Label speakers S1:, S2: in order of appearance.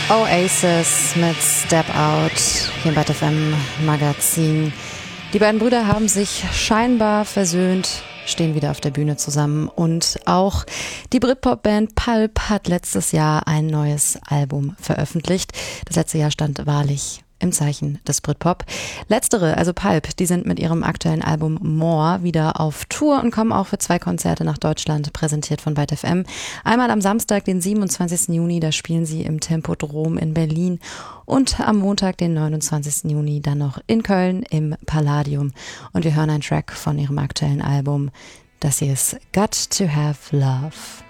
S1: Oasis mit Step Out hier im Bad FM Magazin. Die beiden Brüder haben sich scheinbar versöhnt, stehen wieder auf der Bühne zusammen und auch die Britpop-Band Pulp hat letztes Jahr ein neues Album veröffentlicht. Das letzte Jahr stand wahrlich im Zeichen des Britpop. Letztere, also Pulp, die sind mit ihrem aktuellen Album More wieder auf Tour und kommen auch für 2 Konzerte nach Deutschland, präsentiert von Byte FM. Einmal am Samstag, den 27. Juni, da spielen sie im Tempodrom in Berlin und am Montag, den 29. Juni, dann noch in Köln im Palladium. Und wir hören einen Track von ihrem aktuellen Album. Das hier ist Got to Have Love.